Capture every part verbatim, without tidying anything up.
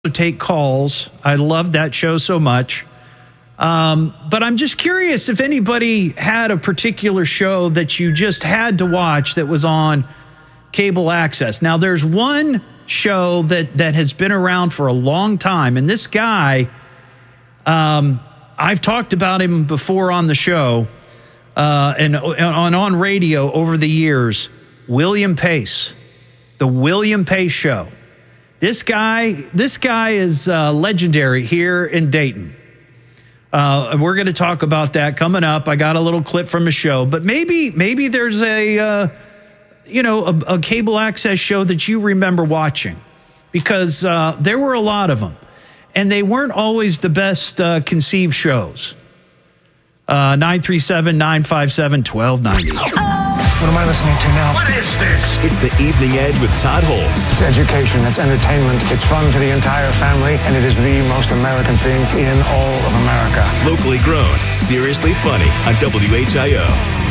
to take calls. I love that show so much. Um, but I'm just curious if anybody had a particular show that you just had to watch that was on cable access. Now, there's one show that, that has been around for a long time, and this guy, um, I've talked about him before on the show uh, and on, on radio over the years, William Pace, the William Pace Show. This guy, this guy is uh, legendary here in Dayton. Uh, we're going to talk about that coming up. I got a little clip from a show, but maybe maybe there's a uh, you know a, a cable access show that you remember watching, because uh, there were a lot of them, and they weren't always the best uh, conceived shows. Uh, nine three seven, nine five seven, one two nine zero. What am I listening to now? What is this? It's The Evening Edge with Todd Holst. It's education, it's entertainment, it's fun for the entire family, and it is the most American thing in all of America. Locally grown, seriously funny on W H I O.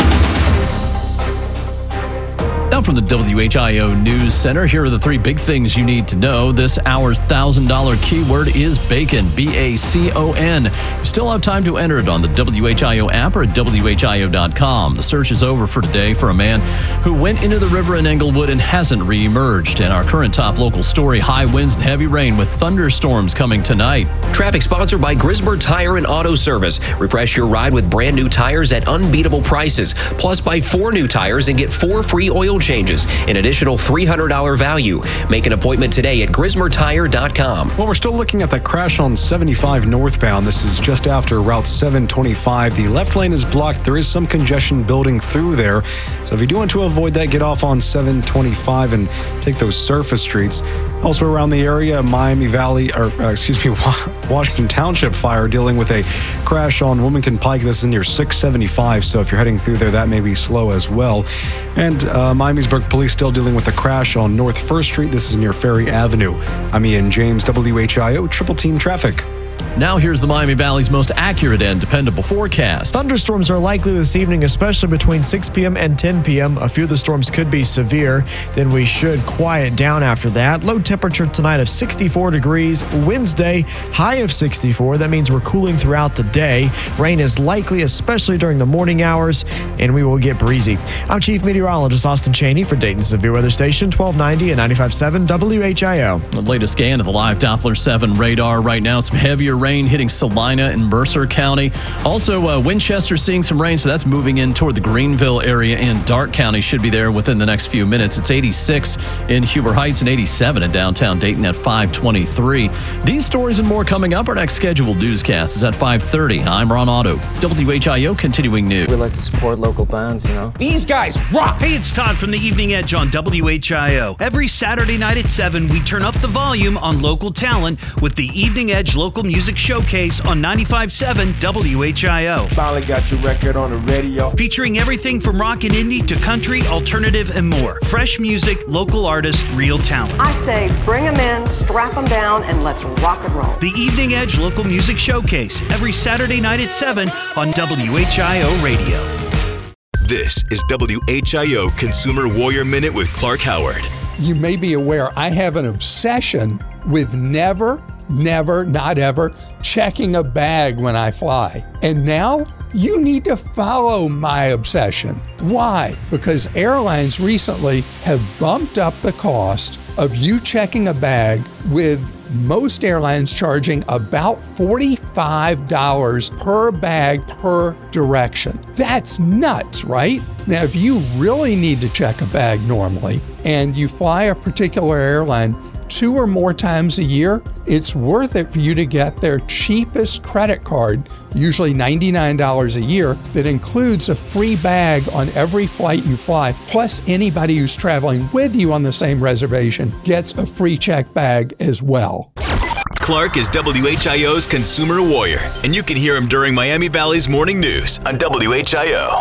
Now from the W H I O News Center, here are the three big things you need to know. This hour's one thousand dollars keyword is bacon, B A C O N. You still have time to enter it on the W H I O app or at W H I O dot com. The search is over for today for a man who went into the river in Englewood and hasn't reemerged. And our current top local story, high winds and heavy rain with thunderstorms coming tonight. Traffic sponsored by Grismer Tire and Auto Service. Refresh your ride with brand new tires at unbeatable prices. Plus, buy four new tires and get four free oil changes, an additional three hundred dollars value. Make an appointment today at Grismer Tire dot com. Well, we're still looking at that crash on seventy-five northbound. This is just after Route seven twenty-five. The left lane is blocked. There is some congestion building through there. So if you do want to avoid that, get off on seven twenty-five and take those surface streets. Also around the area, Miami Valley, or uh, excuse me, Washington Township Fire dealing with a crash on Wilmington Pike. This is near six seventy-five, so if you're heading through there, that may be slow as well. And uh, Miamisburg Police still dealing with a crash on North First Street. This is near Ferry Avenue. I'm Ian James, W H I O Triple Team Traffic. Now here's the Miami Valley's most accurate and dependable forecast. Thunderstorms are likely this evening, especially between six p.m. and ten p.m. A few of the storms could be severe. Then we should quiet down after that. Low temperature tonight of sixty-four degrees. Wednesday, high of sixty-four. That means we're cooling throughout the day. Rain is likely, especially during the morning hours, and we will get breezy. I'm Chief Meteorologist Austin Cheney for Dayton Severe Weather Station, twelve ninety and ninety-five point seven W H I O. The latest scan of the live Doppler seven radar right now. Some heavier rain hitting Salina and Mercer County. Also, uh, Winchester seeing some rain, so that's moving in toward the Greenville area, and Darke County should be there within the next few minutes. It's eighty-six in Huber Heights and eighty-seven in downtown Dayton at five twenty-three. These stories and more coming up. Our next scheduled newscast is at five thirty. I'm Ron Otto, W H I O Continuing News. We like to support local bands, you know. These guys rock! Hey, it's Todd from the Evening Edge on W H I O. Every Saturday night at seven, we turn up the volume on local talent with the Evening Edge Local Music Showcase on ninety-five point seven W H I O. Finally got your record on the radio. Featuring everything from rock and indie to country, alternative, and more. Fresh music, local artists, real talent. I say bring them in, strap them down, and let's rock and roll. The Evening Edge Local Music Showcase, every Saturday night at seven on W H I O Radio. This is W H I O Consumer Warrior Minute with Clark Howard. You may be aware I have an obsession with never, never, not ever checking a bag when I fly. And now you need to follow my obsession. Why? Because airlines recently have bumped up the cost of you checking a bag, with most airlines charging about forty-five dollars per bag per direction. That's nuts, right? Now, if you really need to check a bag normally and you fly a particular airline two or more times a year, it's worth it for you to get their cheapest credit card, usually ninety-nine dollars a year, that includes a free bag on every flight you fly. Plus, anybody who's traveling with you on the same reservation gets a free check bag as well. Clark is W H I O's Consumer Warrior, and you can hear him during Miami Valley's Morning News on W H I O.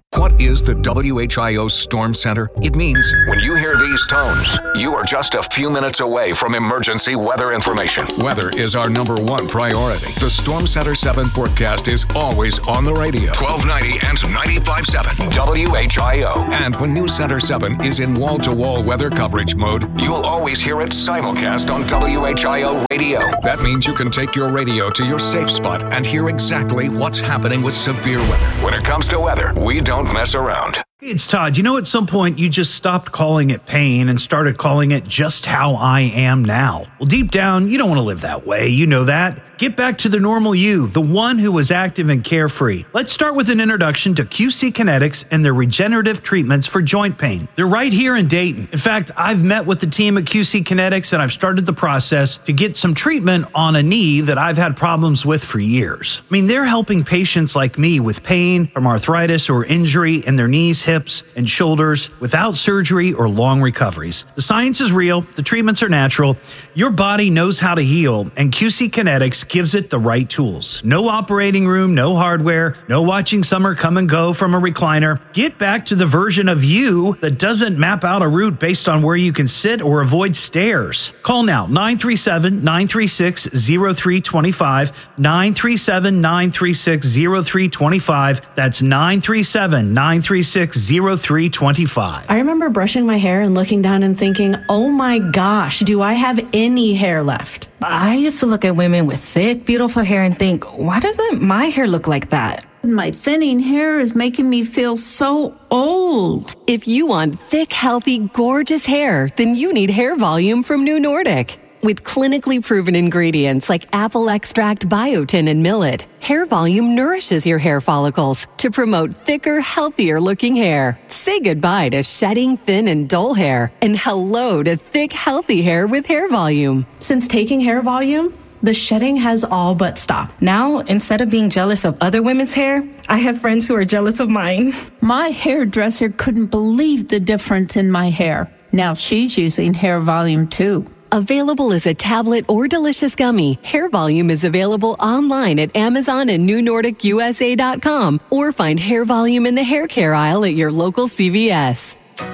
What is the W H I O Storm Center? It means when you hear these tones, you are just a few minutes away from emergency weather information. Weather is our number one priority. The Storm Center seven forecast is always on the radio. twelve ninety and ninety-five point seven W H I O. And when News Center seven is in wall-to-wall weather coverage mode, you'll always hear it simulcast on W H I O radio. That means you can take your radio to your safe spot and hear exactly what's happening with severe weather. When it comes to weather, we don't mess around. It's Todd. You know, at some point you just stopped calling it pain and started calling it just how I am now. Well, deep down, you don't want to live that way. You know that. Get back to the normal you, the one who was active and carefree. Let's start with an introduction to Q C Kinetics and their regenerative treatments for joint pain. They're right here in Dayton. In fact, I've met with the team at Q C Kinetics and I've started the process to get some treatment on a knee that I've had problems with for years. I mean, they're helping patients like me with pain from arthritis or injury in their knees, hips, and shoulders without surgery or long recoveries. The science is real. The treatments are natural. Your body knows how to heal, and Q C Kinetics gives it the right tools. No operating room, no hardware, no watching summer come and go from a recliner. Get back to the version of you that doesn't map out a route based on where you can sit or avoid stairs. Call now, nine three seven, nine three six, zero three two five, nine three seven, nine three six, zero three two five. That's nine three seven, nine three six, zero three two five. I remember brushing my hair and looking down and thinking, oh my gosh, do I have any hair left? I used to look at women with thick, beautiful hair and think, why doesn't my hair look like that? My thinning hair is making me feel so old. If you want thick, healthy, gorgeous hair, then you need Hair Volume from New Nordic. With clinically proven ingredients like apple extract, biotin, and millet, Hair Volume nourishes your hair follicles to promote thicker, healthier looking hair. Say goodbye to shedding, thin, and dull hair, and hello to thick, healthy hair with Hair Volume. Since taking Hair Volume, the shedding has all but stopped. Now, instead of being jealous of other women's hair, I have friends who are jealous of mine. My hairdresser couldn't believe the difference in my hair. Now she's using Hair Volume too. Available as a tablet or delicious gummy, Hair Volume is available online at Amazon and New Nordic U S A dot com, or find Hair Volume in the hair care aisle at your local C V S.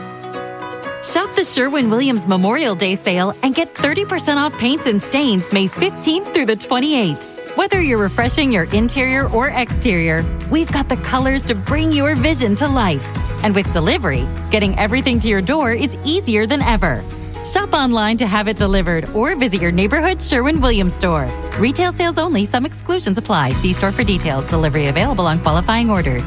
Shop the Sherwin-Williams Memorial Day sale and get thirty percent off paints and stains May fifteenth through the twenty-eighth. Whether you're refreshing your interior or exterior, we've got the colors to bring your vision to life. And with delivery, getting everything to your door is easier than ever. Shop online to have it delivered or visit your neighborhood Sherwin-Williams store. Retail sales only. Some exclusions apply. See store for details. Delivery available on qualifying orders.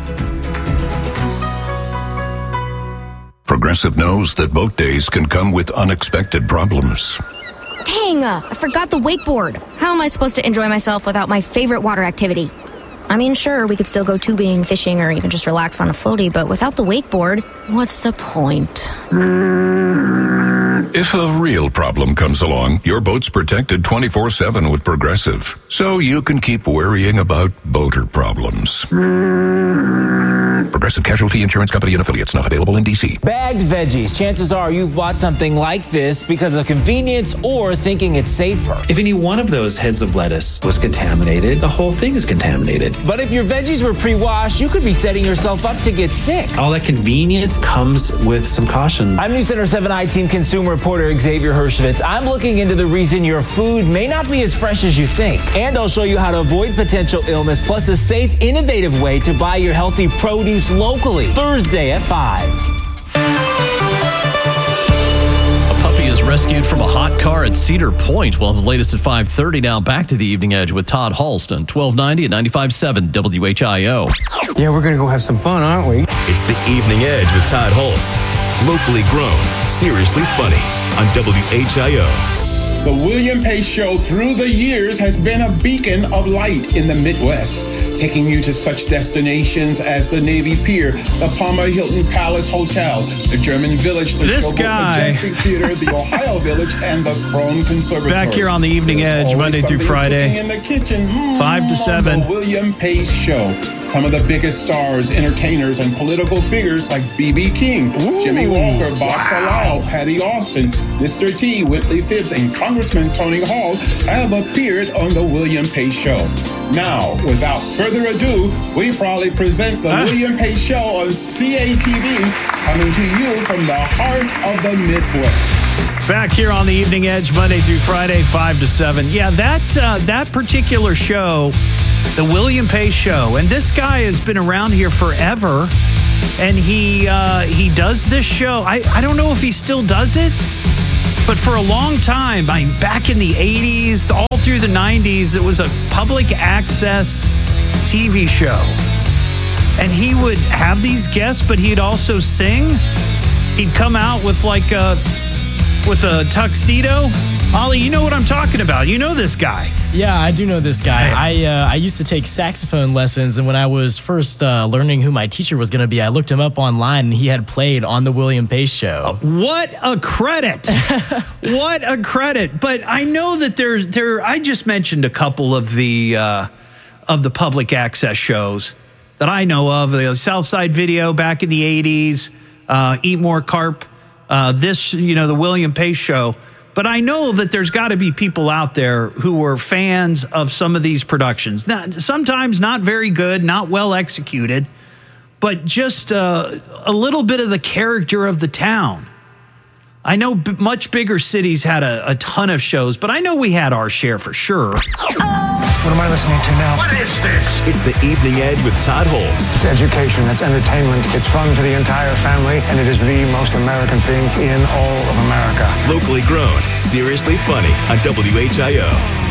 Progressive knows that boat days can come with unexpected problems. Dang, uh, I forgot the wakeboard. How am I supposed to enjoy myself without my favorite water activity? I mean, sure, we could still go tubing, fishing, or even just relax on a floaty, but without the wakeboard, what's the point? If a real problem comes along, your boat's protected twenty-four seven with Progressive, so you can keep worrying about boater problems. Progressive Casualty Insurance Company and affiliates, not available in D C. Bagged veggies. Chances are you've bought something like this because of convenience or thinking it's safer. If any one of those heads of lettuce was contaminated, the whole thing is contaminated. But if your veggies were pre-washed, you could be setting yourself up to get sick. All that convenience comes with some caution. I'm News Center seven I-Team consumer reporter Xavier Hershevitz. I'm looking into the reason your food may not be as fresh as you think. And I'll show you how to avoid potential illness, plus a safe, innovative way to buy your healthy produce locally. Thursday at five. A puppy is rescued from a hot car at Cedar Point. Well, the latest at five thirty. Now back to the Evening Edge with Todd Halston, twelve ninety at ninety-five point seven W H I O. Yeah, we're going to go have some fun, aren't we? It's the Evening Edge with Todd Holst. Locally grown, seriously funny on W H I O. The William Pace Show through the years has been a beacon of light in the Midwest, taking you to such destinations as the Navy Pier, the Palmer Hilton Palace Hotel, the German Village, the This Showboat guy. Majestic Theater, the Ohio Village, and the Crone Conservatory. Back here on the Evening There's Edge, always Monday through something Friday, cooking in the kitchen, mm, five to seven. on the William Pace Show. Some of the biggest stars, entertainers, and political figures like B B King, Ooh, Jimmy Walker, Bob wow. Carlisle, Patty Austin, Mister T, Whitley Phibbs, and Congressman Congressman Tony Hall have appeared on The William Pace Show. Now, without further ado, we proudly present The huh? William Pace Show on C A T V, coming to you from the heart of the Midwest. Back here on the Evening Edge, Monday through Friday, five to seven. Yeah, that uh, that particular show, The William Pace Show, and this guy has been around here forever, and he uh, he does this show. I, I don't know if he still does it, but for a long time, I mean, back in the eighties, all through the nineties, it was a public access T V show. And he would have these guests, but he'd also sing. He'd come out with like a, with a tuxedo. Ollie, you know what I'm talking about. You know this guy. Yeah, I do know this guy. I uh, I used to take saxophone lessons, and when I was first uh, learning who my teacher was going to be, I looked him up online, and he had played on The William Pace Show. What a credit. What a credit. But I know that there's, there, I just mentioned a couple of the, uh, of the public access shows that I know of. The Southside Video back in the eighties, uh, Eat More Carp, uh, this, you know, The William Pace Show. But I know that there's got to be people out there who are fans of some of these productions. Not, sometimes not very good, not well executed, but just uh, a little bit of the character of the town. I know b- much bigger cities had a, a ton of shows, but I know we had our share for sure. What am I listening to now? What is this? It's the Evening Edge with Todd Holst. It's education, it's entertainment, it's fun for the entire family, and it is the most American thing in all of America. Locally grown, seriously funny on W H I O.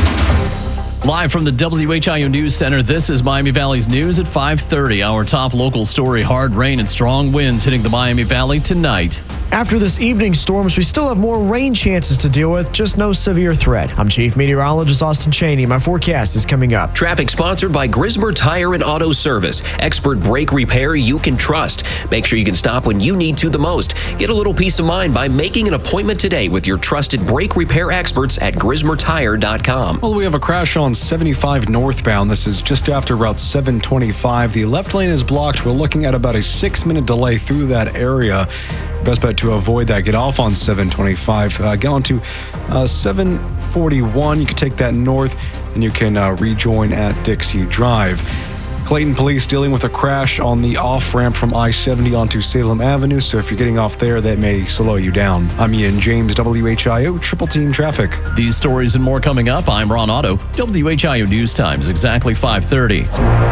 Live from the W H I O News Center, this is Miami Valley's news at five thirty. Our top local story, hard rain and strong winds hitting the Miami Valley tonight. After this evening's storms, we still have more rain chances to deal with, just no severe threat. I'm Chief Meteorologist Austin Cheney. My forecast is coming up. Traffic sponsored by Grismer Tire and Auto Service. Expert brake repair you can trust. Make sure you can stop when you need to the most. Get a little peace of mind by making an appointment today with your trusted brake repair experts at grismer tire dot com. Well, we have a crash on seventy-five northbound. This is just after Route seven twenty-five. The left lane is blocked. We're looking at about a six-minute delay through that area. Best bet to avoid that. Get off on seven twenty-five. Uh, get on to uh, seven forty-one. You can take that north, and you can uh, rejoin at Dixie Drive. Clayton Police dealing with a crash on the off-ramp from I seventy onto Salem Avenue, so if you're getting off there, that may slow you down. I'm Ian James, W H I O, Triple Team Traffic. These stories and more coming up. I'm Ron Otto. W H I O News Time is exactly five thirty.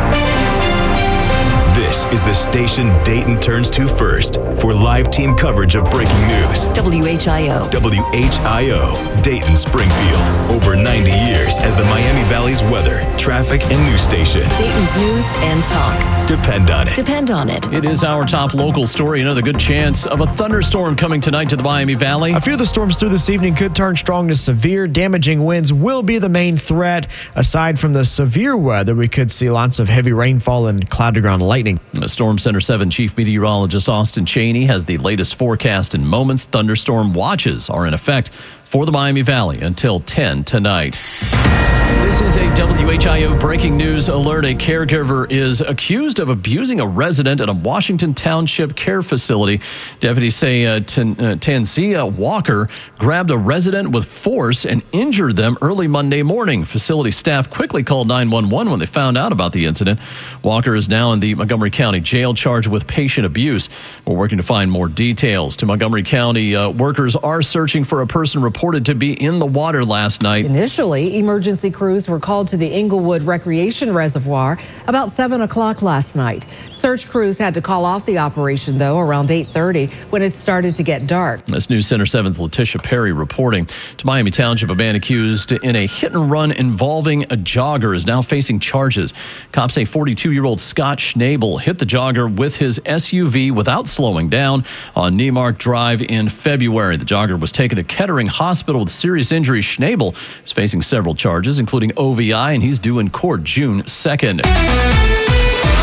This is the station Dayton turns to first for live team coverage of breaking news. W H I O. W H I O, Dayton Springfield. Over ninety years as the Miami Valley's weather, traffic, and news station. Dayton's news and talk. Depend on it. Depend on it. It is our top local story. Another good chance of a thunderstorm coming tonight to the Miami Valley. A few of the storms through this evening could turn strong to severe. Damaging winds will be the main threat. Aside from the severe weather, we could see lots of heavy rainfall and cloud-to-ground lightning. The Storm Center seven Chief Meteorologist Austin Cheney has the latest forecast in moments. Thunderstorm watches are in effect for the Miami Valley until ten tonight. This is a W H I O breaking news alert. A caregiver is accused of abusing a resident at a Washington Township care facility. Deputies say uh, Tan- uh, Tanzia Walker grabbed a resident with force and injured them early Monday morning. Facility staff quickly called nine one one when they found out about the incident. Walker is now in the Montgomery County Jail charged with patient abuse. We're working to find more details. To Montgomery County, uh, workers are searching for a person reported to be in the water last night. Initially, emergency crews were called to the Inglewood Recreation Reservoir about seven o'clock last night. Search crews had to call off the operation, though, around eight thirty when it started to get dark. This News Center seven's Letitia Perry reporting. To Miami Township, a man accused in a hit and run involving a jogger is now facing charges. Cops say forty-two-year-old Scott Schnabel hit the jogger with his S U V without slowing down on Niemark Drive in February. The jogger was taken to Kettering Hospital with serious injuries. Schnabel is facing several charges, including O V I, and he's due in court June second.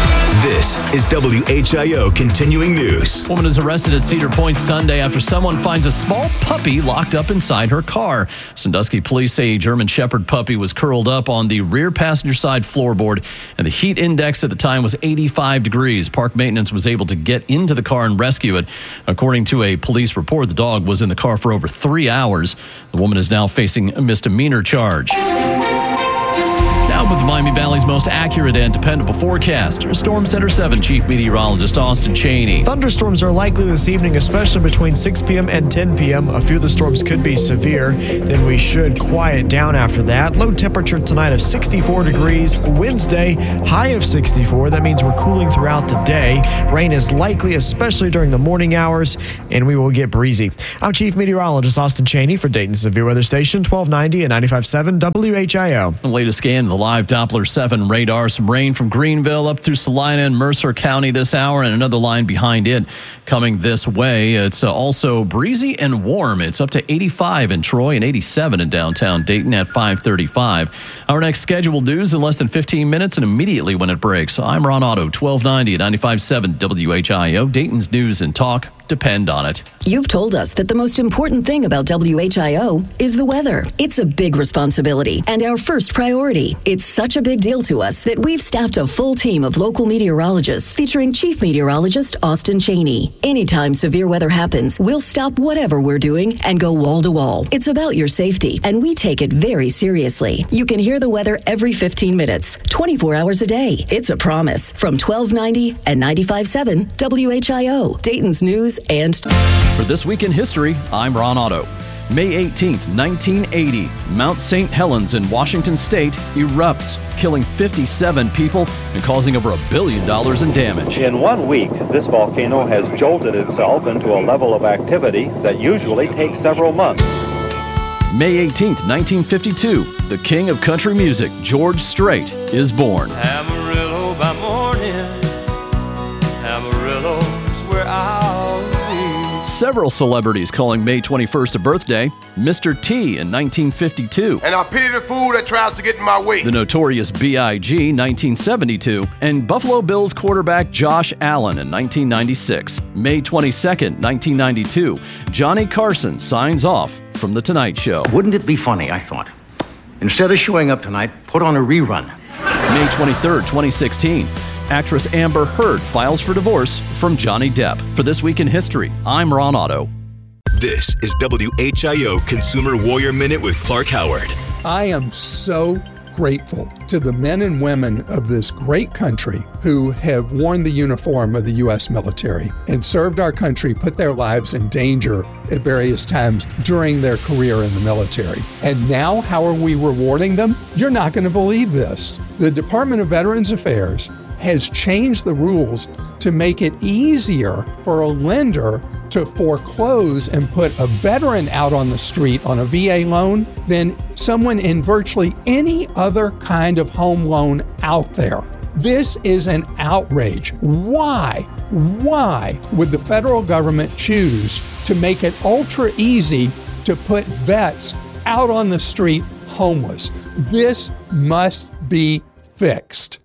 This is W H I O Continuing News. Woman is arrested at Cedar Point Sunday after someone finds a small puppy locked up inside her car. Sandusky police say a German Shepherd puppy was curled up on the rear passenger side floorboard, and the heat index at the time was eighty-five degrees. Park maintenance was able to get into the car and rescue it. According to a police report, the dog was in the car for over three hours. The woman is now facing a misdemeanor charge. Now with Miami Valley's most accurate and dependable forecast, Storm Center seven Chief Meteorologist Austin Cheney. Thunderstorms are likely this evening, especially between six p.m. and ten p.m. A few of the storms could be severe. Then we should quiet down after that. Low temperature tonight of sixty-four degrees. Wednesday, high of sixty-four. That means we're cooling throughout the day. Rain is likely, especially during the morning hours, and we will get breezy. I'm Chief Meteorologist Austin Cheney for Dayton's Severe Weather Station, twelve ninety and ninety-five point seven W H I O. The latest scan of the live Doppler seven radar. Some rain from Greenville up through Salina and Mercer County this hour, and another line behind it coming this way. It's uh, also breezy and warm. It's up to eighty-five in Troy and eighty-seven in downtown Dayton at five thirty-five. Our next scheduled news in less than fifteen minutes and immediately when it breaks. I'm Ron Otto, twelve ninety and ninety-five point seven W H I O. Dayton's news and talk. Depend on it. You've told us that the most important thing about W H I O is the weather. It's a big responsibility and our first priority. It's such a big deal to us that we've staffed a full team of local meteorologists featuring Chief Meteorologist Austin Cheney. Anytime severe weather happens, we'll stop whatever we're doing and go wall to wall. It's about your safety, and we take it very seriously. You can hear the weather every fifteen minutes, twenty-four hours a day. It's a promise. From twelve ninety and ninety-five point seven W H I O, Dayton's news and for this week in history, I'm Ron Otto. May eighteenth, nineteen eighty, Mount Saint Helens in Washington State erupts, killing fifty-seven people and causing over a billion dollars in damage. In one week, this volcano has jolted itself into a level of activity that usually takes several months. May eighteenth, nineteen fifty-two, the king of country music, George Strait, is born. Amarillo by morning, Amarillo's where I'll Several celebrities calling May twenty-first a birthday. Mister T in nineteen fifty-two. And I pity the fool that tries to get in my way. The Notorious B I G nineteen seventy-two. And Buffalo Bills quarterback Josh Allen in nineteen ninety-six. May twenty-second, nineteen ninety-two. Johnny Carson signs off from The Tonight Show. Wouldn't it be funny, I thought, instead of showing up tonight, put on a rerun. May twenty-third, twenty sixteen. Actress Amber Heard files for divorce from Johnny Depp. For This Week in History, I'm Ron Otto. This is W H I O Consumer Warrior Minute with Clark Howard. I am so grateful to the men and women of this great country who have worn the uniform of the U S military and served our country, put their lives in danger at various times during their career in the military. And now, how are we rewarding them? You're not going to believe this. The Department of Veterans Affairs has changed the rules to make it easier for a lender to foreclose and put a veteran out on the street on a V A loan than someone in virtually any other kind of home loan out there. This is an outrage. Why? Why would the federal government choose to make it ultra easy to put vets out on the street homeless? This must be fixed.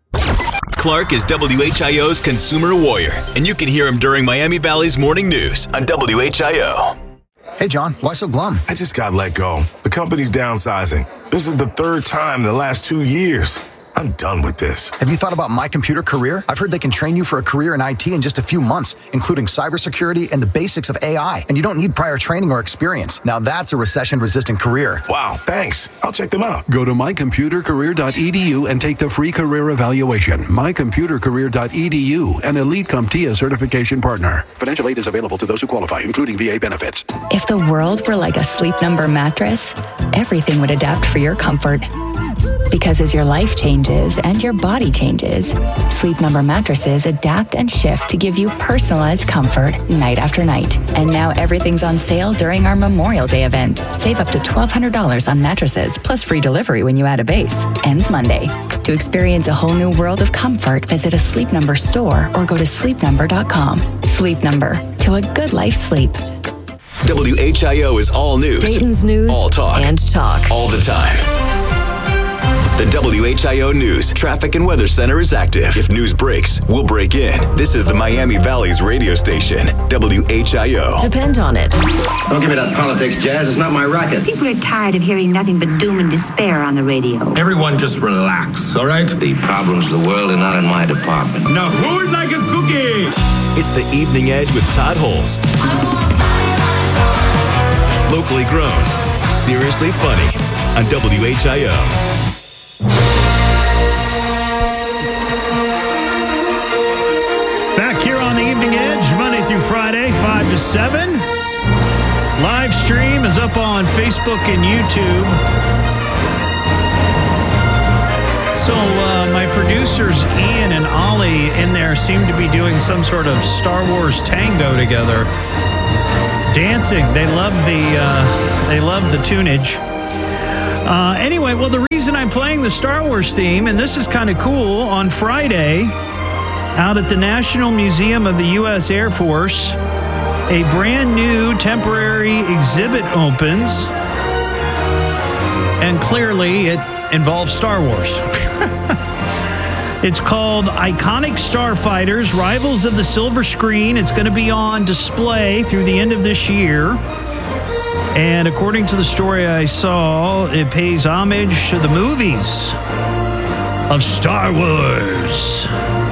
Clark is W H I O's consumer warrior, and you can hear him during Miami Valley's morning news on W H I O. Hey, John, why so glum? I just got let go. The company's downsizing. This is the third time in the last two years. I'm done with this. Have you thought about My Computer Career? I've heard they can train you for a career in I T in just a few months, including cybersecurity and the basics of A I. And you don't need prior training or experience. Now that's a recession-resistant career. Wow, thanks. I'll check them out. Go to my computer career dot e d u and take the free career evaluation. my computer career dot e d u, an Elite CompTIA certification partner. Financial aid is available to those who qualify, including V A benefits. If the world were like a Sleep Number mattress, everything would adapt for your comfort. Because as your life changes and your body changes, Sleep Number mattresses adapt and shift to give you personalized comfort night after night. And now everything's on sale during our Memorial Day event. Save up to twelve hundred dollars on mattresses, plus free delivery when you add a base. Ends Monday. To experience a whole new world of comfort, visit a Sleep Number store or go to sleep number dot com. Sleep Number. To a good life's sleep. W H I O is all news. Dayton's news all talk. and talk. All the time. The W H I O News Traffic and Weather Center is active. If news breaks, we'll break in. This is the Miami Valley's radio station, W H I O. Depend on it. Don't give me that politics, Jazz. It's not my racket. People are tired of hearing nothing but doom and despair on the radio. Everyone just relax, all right? The problems of the world are not in my department. Now who would like a cookie? It's the Evening Edge with Todd Holst. Locally grown, seriously funny on W H I O. Back here on the Evening Edge, Monday through Friday, five to seven. Live stream is up on Facebook and YouTube. So uh, my producers, Ian and Ollie, in there seem to be doing some sort of Star Wars tango together. Dancing. They love the, uh, they love the tunage. Uh, anyway, well, the reason I'm playing the Star Wars theme, and this is kind of cool, on Friday, out at the National Museum of the U S Air Force, a brand new temporary exhibit opens, and clearly it involves Star Wars. It's called Iconic Starfighters, Rivals of the Silver Screen. It's going to be on display through the end of this year. And according to the story I saw, it pays homage to the movies of Star Wars.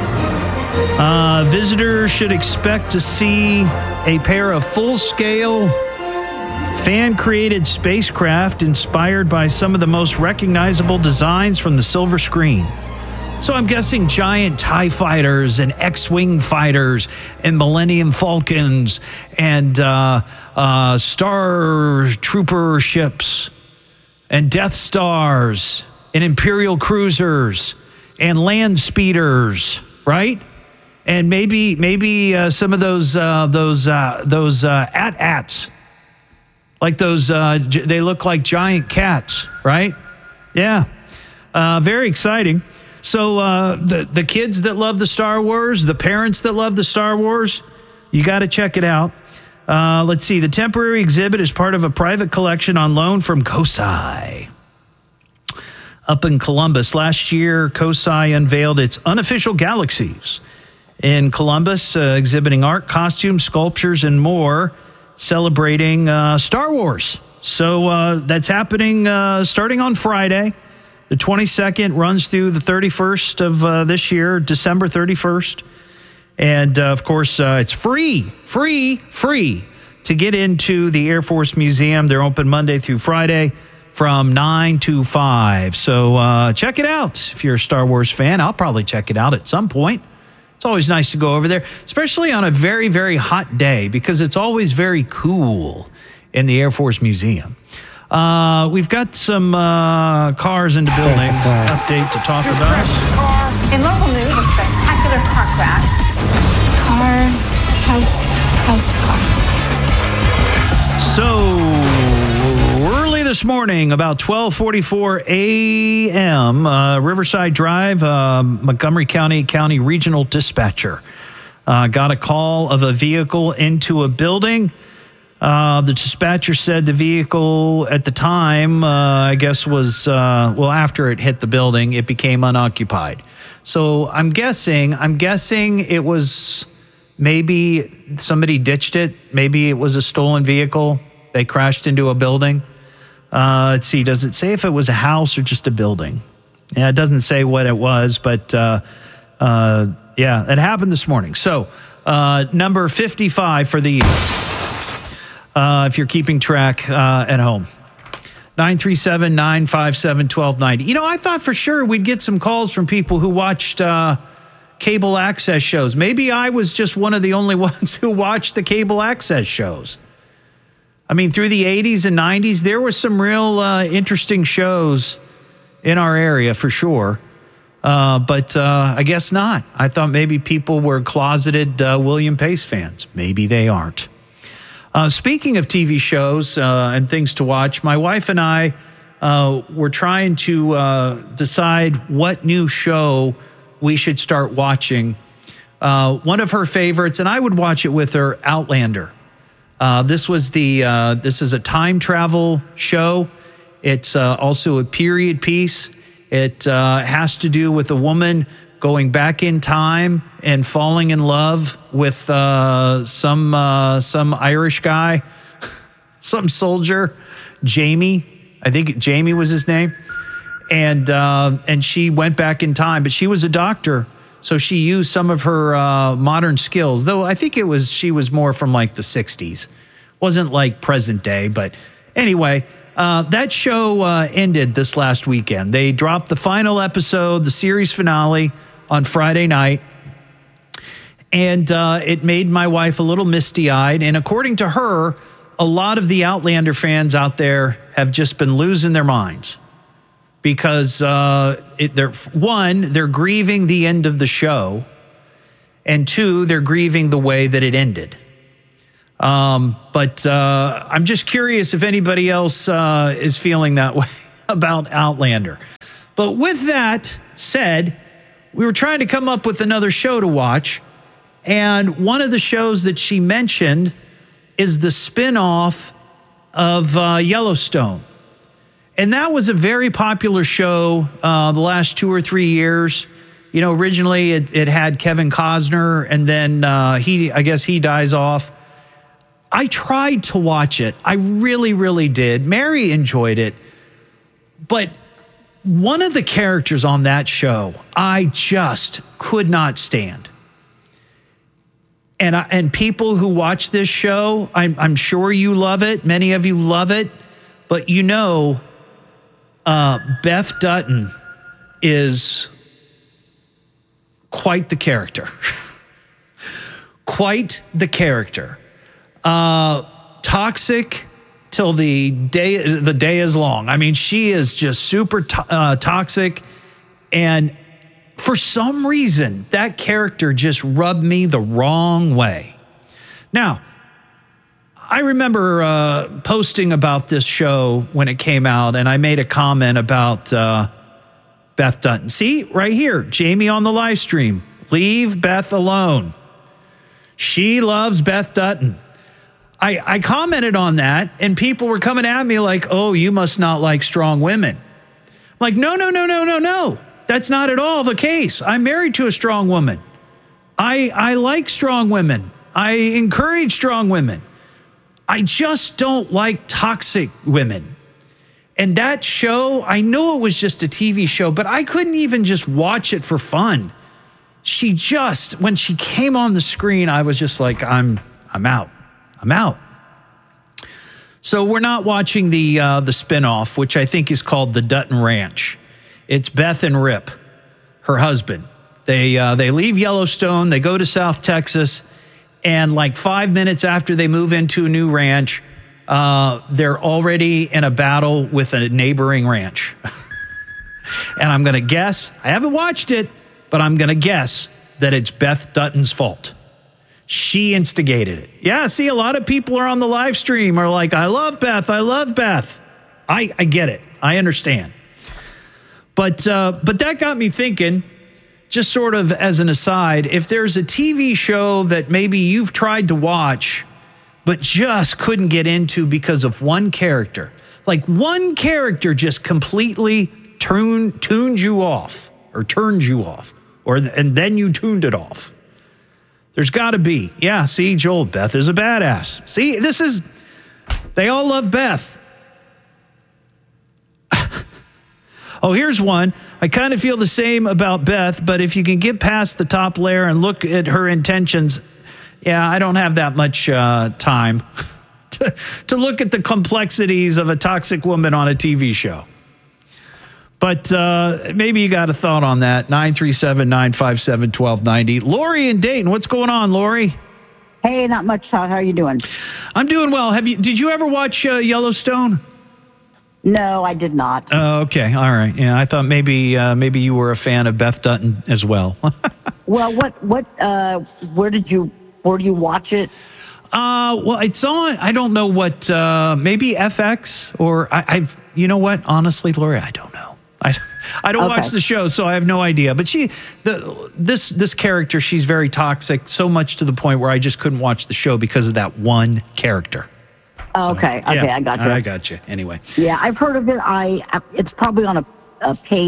Uh, visitors should expect to see a pair of full-scale, fan-created spacecraft inspired by some of the most recognizable designs from the silver screen. So I'm guessing giant TIE fighters and X-Wing fighters and Millennium Falcons and uh, uh, Star Trooper ships and Death Stars and Imperial cruisers and land speeders, right? And maybe maybe uh, some of those uh, those uh, those uh, A T A Ts, like those uh, j- they look like giant cats, right? Yeah, uh, very exciting. So uh, the the kids that love the Star Wars, the parents that love the Star Wars, you got to check it out. Uh, let's see. The temporary exhibit is part of a private collection on loan from COSI up in Columbus. Last year, COSI unveiled its unofficial galaxies in Columbus, uh, exhibiting art, costumes, sculptures, and more, celebrating uh, Star Wars. So uh, that's happening uh, starting on Friday. The twenty-second runs through the thirty-first of uh, this year, December thirty-first. And, uh, of course, uh, it's free, free, free to get into the Air Force Museum. They're open Monday through Friday from nine to five. So uh, check it out. If you're a Star Wars fan, I'll probably check it out at some point. It's always nice to go over there, especially on a very, very hot day, because it's always very cool in the Air Force Museum. Uh, we've got some uh, cars into buildings update to talk about. Car. In local news, a spectacular car crash. Car, house, house, car. So early this morning, about twelve forty-four a.m., uh, Riverside Drive, uh, Montgomery County County Regional Dispatcher uh, got a call of a vehicle into a building. Uh, the dispatcher said the vehicle at the time, uh, I guess, was, uh, well, after it hit the building, it became unoccupied. So I'm guessing, I'm guessing it was maybe somebody ditched it. Maybe it was a stolen vehicle. They crashed into a building. Uh, let's see, does it say if it was a house or just a building? Yeah, it doesn't say what it was, but uh, uh, yeah, it happened this morning. So uh, number fifty-five for the year. Uh, if you're keeping track uh, at home. nine three seven, nine five seven, one two nine zero. You know, I thought for sure we'd get some calls from people who watched uh, cable access shows. Maybe I was just one of the only ones who watched the cable access shows. I mean, through the eighties and nineties, there were some real uh, interesting shows in our area for sure. Uh, but uh, I guess not. I thought maybe people were closeted uh, William Pace fans. Maybe they aren't. Uh, speaking of T V shows uh, and things to watch, my wife and I uh, were trying to uh, decide what new show we should start watching. Uh, one of her favorites, and I would watch it with her, Outlander. Uh, this was the uh, this is a time travel show. It's uh, also a period piece, It uh, has to do with a woman going back in time and falling in love with uh, some uh, some Irish guy, some soldier, Jamie. I think Jamie was his name. And uh, and she went back in time, but she was a doctor, so she used some of her uh, modern skills. Though I think it was she was more from like the sixties, wasn't like present day. But anyway, uh, that show uh, ended this last weekend. They dropped the final episode, the series finale, on Friday night, and uh, it made my wife a little misty-eyed. And according to her, a lot of the Outlander fans out there have just been losing their minds. Because uh, it, they're one, they're grieving the end of the show, and two, they're grieving the way that it ended. Um, but uh, I'm just curious if anybody else uh, is feeling that way about Outlander. But with that said, we were trying to come up with another show to watch, and one of the shows that she mentioned is the spinoff of uh, Yellowstone. And that was a very popular show uh, the last two or three years. You know, originally it, it had Kevin Costner, and then uh, he, I guess he dies off. I tried to watch it. I really, really did. Mary enjoyed it. But one of the characters on that show, I just could not stand. And, I, and people who watch this show, I'm, I'm sure you love it. Many of you love it. But you know, Uh, Beth Dutton is quite the character. Quite the character. Uh, toxic till the day the day is long. I mean, she is just super to- uh, toxic. And for some reason, that character just rubbed me the wrong way. Now, I remember uh, posting about this show when it came out, and I made a comment about uh, Beth Dutton. See, right here, Jamie on the live stream. Leave Beth alone. She loves Beth Dutton. I, I commented on that, and people were coming at me like, oh, you must not like strong women. I'm like, no, no, no, no, no, no. That's not at all the case. I'm married to a strong woman. I, I like strong women. I encourage strong women. I just don't like toxic women. And that show, I know it was just a T V show, but I couldn't even just watch it for fun. She just, when she came on the screen, I was just like, I'm I'm out. I'm out. So we're not watching the uh, the spinoff, which I think is called The Dutton Ranch. It's Beth and Rip, her husband. They uh, they leave Yellowstone, they go to South Texas, and like five minutes after they move into a new ranch, uh, they're already in a battle with a neighboring ranch. And I'm going to guess, I haven't watched it, but I'm going to guess that it's Beth Dutton's fault. She instigated it. Yeah, see, a lot of people are on the live stream are like, I love Beth, I love Beth. I, I get it. I understand. But uh, but that got me thinking, just sort of as an aside, if there's a T V show that maybe you've tried to watch, but just couldn't get into because of one character, like one character just completely turned, tuned you off or turned you off, or and then you tuned it off. There's got to be. Yeah, see, Joel, Beth is a badass. See, this is, they all love Beth. Oh, here's one. I kind of feel the same about Beth, but if you can get past the top layer and look at her intentions, yeah, I don't have that much uh, time to, to look at the complexities of a toxic woman on a T V show. But uh, maybe you got a thought on that. nine three seven, nine five seven, one two nine zero. Lori in Dayton, what's going on, Lori? Hey, not much, Todd. How are you doing? I'm doing well. Have you? Did you ever watch uh, Yellowstone? No, I did not. Oh, okay. All right. Yeah, I thought maybe uh, maybe you were a fan of Beth Dutton as well. Well, what what uh, where did you where do you watch it? Uh, well, it's on. I don't know what. Uh, maybe F X or I, I've. You know what? Honestly, Lori, I don't know. I I don't Okay. watch the show, so I have no idea. But she, the this this character, she's very toxic, so much to the point where I just couldn't watch the show because of that one character. Oh, okay, okay, Yeah, I got you. I got you. Anyway. Yeah, I've heard of it. I it's probably on a, a paid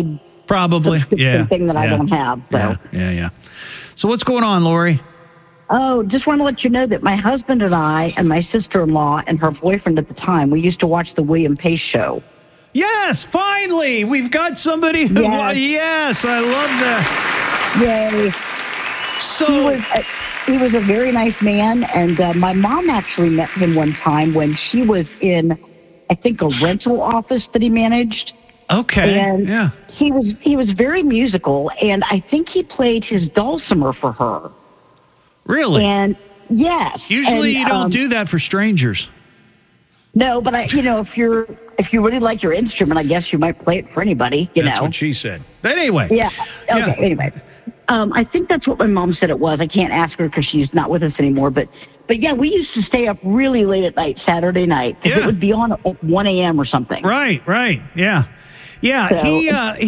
Probably, subscription yeah. thing that yeah. I don't have. So. Yeah, yeah, yeah. So what's going on, Lori? Oh, just want to let you know that my husband and I and my sister-in-law and her boyfriend at the time, we used to watch the William Pace show. Yes, finally, we've got somebody who. Yes, yes I love that. Yay! So he was a, he was a very nice man, and uh, my mom actually met him one time when she was in, I think, a rental office that he managed. Okay. And yeah. he was he was very musical, and I think he played his dulcimer for her. Really? And yes. Usually, and, you don't um, do that for strangers. No, but I, you know, if you're if you really like your instrument, I guess you might play it for anybody. You That's know. what she said. But anyway. Yeah. Okay. Yeah. Anyway, um, I think that's what my mom said it was. I can't ask her because she's not with us anymore. But but yeah, we used to stay up really late at night, Saturday night, because Yeah. it would be on at one a.m. or something. Right. Right. Yeah. Yeah. So- He. Uh,